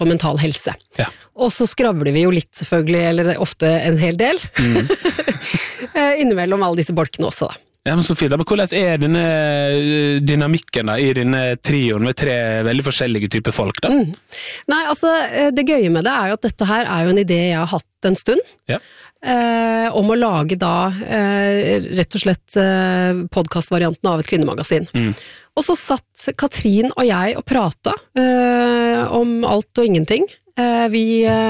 på mental helse. Ja. Og så skravler vi jo litt selvfølgelig, eller ofte en hel del, innimellom alle disse bolkene også da. Ja, men så fint. Men hvordan denne dynamikken da, i denne trioen med 3 veldig forskjellige typer folk da? Nei, altså, det gøye med det jo at dette her jo en idé jeg har hatt en stund, om å lage da rett og slett podcastvarianten av et kvinnemagasin. Og så satt Katrin og jeg og pratet om alt og ingenting. Vi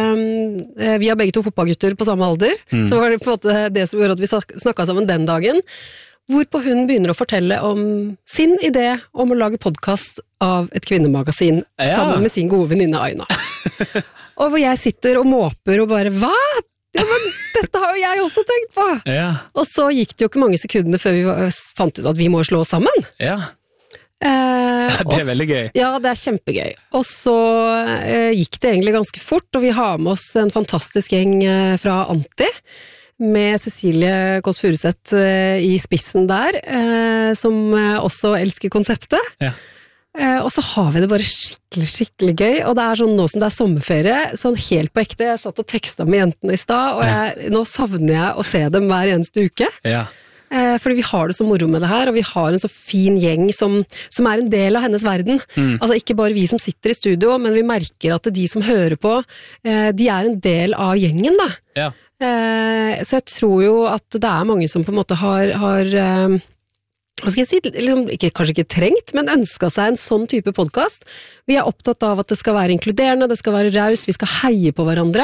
har begge 2 fotballgutter på samme alder, så var det på en måte det som gjorde at vi snakket sammen den dagen, hvorpå hun begynner å fortelle om sin idé om å lage podcast av et kvinnemagasin sammen med sin gode venninne Aina. Og hvor jeg sitter og måper og bare, hva? Ja, men dette har jo jeg også tenkt på! Og så gikk det jo ikke mange sekunder før vi fant ut at vi må slå oss sammen. Ja. Det veldig gøy. Ja, det kjempegøy. Og så gikk det egentlig ganske fort, og vi har med oss en fantastisk gjeng fra Anti, med Cecilie Kåss Furuseth i spissen der, som også elsker konseptet. Ja. Og så har vi det bare skikkelig gøy, og det sånn nå som det sommerferie, sånn helt på ekte, jeg satt og tekstet med jentene i sted, og nå savner jeg å se dem hver eneste uke. Ja. Fordi vi har det så moro med det her, og vi har en så fin gjeng som en del av hennes verden. Altså ikke bare vi som sitter i studio, men vi merker at de som hører på, de en del av gjengen da. Ja. Så jeg tror jo at det mange som på en måte har hva skal jeg si, liksom, kanskje ikke trengt, men ønsket seg en sånn type podcast. Vi opptatt av at det skal være inkluderende, det skal være raust, vi skal heie på hverandre.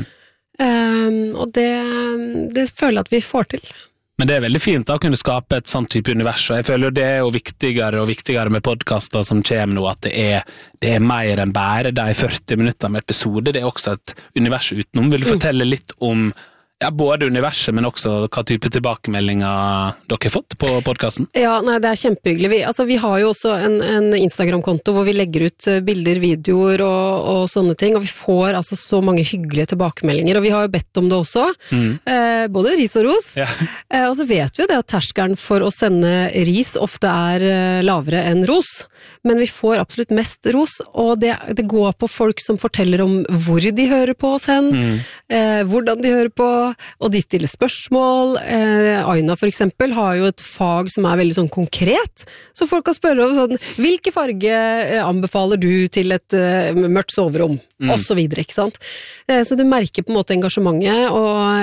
Og det føler jeg at vi får til. Men det veldig fint da, å kunne skape et sånt type univers, og jeg føler jo det jo viktigere og viktigere med podcaster som kommer nå, at det mer enn bare de 40 minutter med episode, det også et univers utenom. Vil du fortelle litt om både universet, men også hva type tilbakemeldinger dere har fått på podcasten? Ja, nei, det kjempehyggelig. Vi har jo også en Instagram-konto hvor vi legger ut bilder, videoer og sånne ting, og vi får altså så mange hyggelige tilbakemeldinger, og vi har jo bedt om det også, både ris og ros, og så vet vi jo det at terskelen for å sende ris ofte lavere enn ros, men vi får absolutt mest ros, og det går på folk som forteller om hvor de hører på oss hen, hvordan de hører på, og de stiller spørsmål. Aina for eksempel har jo et fag som veldig sånn konkret, så folk kan spørre om sånn, hvilke farge anbefaler du til et mørkt soverom, og så videre, ikke sant? Så du merker på en måte engasjementet, og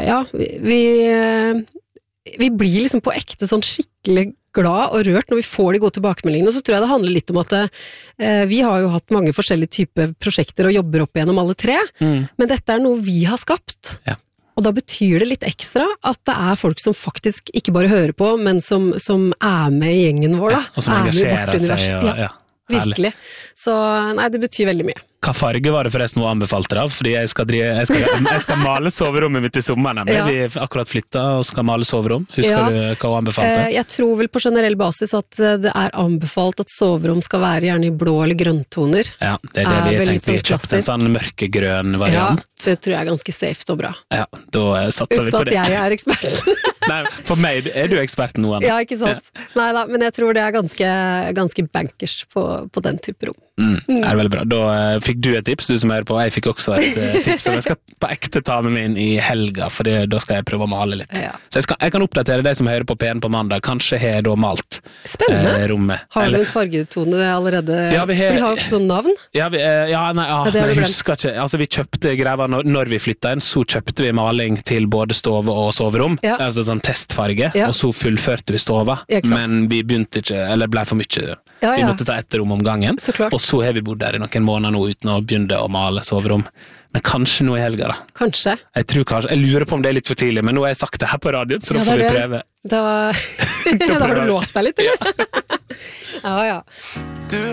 vi blir liksom på ekte sånn skikkelig glad og rørt når vi får de gode tilbakemeldingene, så tror jeg det handler litt om at vi har jo hatt mange forskjellige typer prosjekter og jobber opp igjennom alle 3, men dette noe vi har skapt. Ja. Og da betyr det litt ekstra at det folk som faktisk ikke bare hører på, men som med i gjengen vår da. Og som engasjerer seg. Virkelig. Så nei, det betyr veldig mye. Hva farge var det forresten hun anbefalte av? Fordi jeg skal male soverommet mitt i sommeren. Vi akkurat flyttet og skal male soverom. Husker du hva hun anbefalte? Jeg tror vel på generell basis at det anbefalt at soverom skal være gjerne i blå eller grønntoner. Ja, det det vi tenkte. Vi kjøpte en sånn mørkegrønn variant. Ja, det tror jeg ganske safe og bra. Ja, da satser vi på det. Uten at jeg ekspert. Nei, for meg du eksperten nå, Anna. Ja, ikke sant. Ja. Neida, men jeg tror det ganske bankers på den type rom. Det veldig bra. Da fikk du et tips, du som hører på, og jeg fikk også et tips som jeg skal på ekte ta med meg inn i helga, for da skal jeg prøve å male litt. Ja. Så jeg kan oppdatere deg som hører på P1 på mandag, kanskje har jeg da malt rommet. Har du en fargetone allerede? Ja, for de har jo også sånn navn. Jeg husker ikke, altså vi kjøpte grever når vi flyttet inn, så kjøpte vi maling til både stove og soverom, altså sånn testfarge, og så fullførte vi stova, men vi begynte ikke, eller ble for mye, vi måtte ta ett rom om gangen, og så har vi bodd der i noen måneder nå uten å begynne å male soverom. Men kanskje nå i helga da. Kanskje. Jeg lurer på om det litt for tidlig, men nå har jeg sagt det her på radioen, så da får vi prøve. Da har du låst deg litt, eller? Ja.